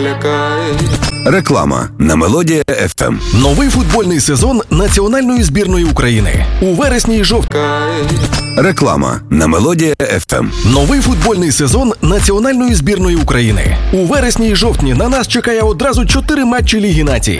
лякає. Реклама на Мелодія ФМ. Новий футбольний сезон Національної збірної України. У вересні і жовтні. Реклама на Мелодія ФМ. Новий футбольний сезон Національної збірної України. У вересні і жовтні на нас чекає одразу 4 матчі Ліги Націй.